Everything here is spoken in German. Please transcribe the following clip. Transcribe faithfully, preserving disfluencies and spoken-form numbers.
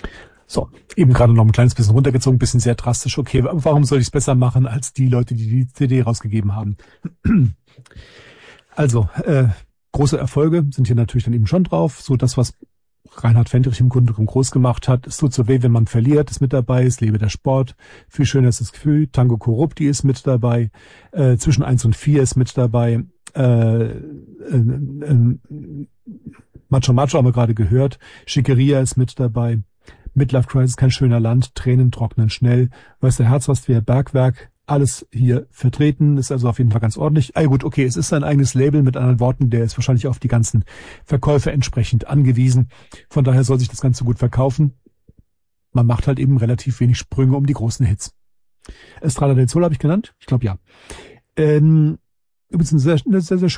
So, eben gerade noch ein kleines bisschen runtergezogen, ein bisschen sehr drastisch. Okay, warum soll ich es besser machen als die Leute, die die C D rausgegeben haben? Also, äh, große Erfolge sind hier natürlich dann eben schon drauf. So das, was Reinhard Fendrich im Grunde genommen groß gemacht hat. Es tut so weh, wenn man verliert, ist mit dabei. Es lebe der Sport. Viel schöner ist das Gefühl. Tango Corrupti ist mit dabei. Äh, zwischen eins und vier ist mit dabei. Äh, äh, äh, Macho Macho haben wir gerade gehört. Schickeria ist mit dabei. Midlife Crisis, kein schöner Land, Tränen trocknen schnell, weiß der Herz was für Bergwerk, alles hier vertreten, ist also auf jeden Fall ganz ordentlich. Ah gut, okay, es ist sein eigenes Label, mit anderen Worten, der ist wahrscheinlich auf die ganzen Verkäufe entsprechend angewiesen. Von daher soll sich das Ganze gut verkaufen. Man macht halt eben relativ wenig Sprünge um die großen Hits. Estrada del Sol habe ich genannt? Ich glaube ja. Ähm, übrigens eine sehr, eine sehr, sehr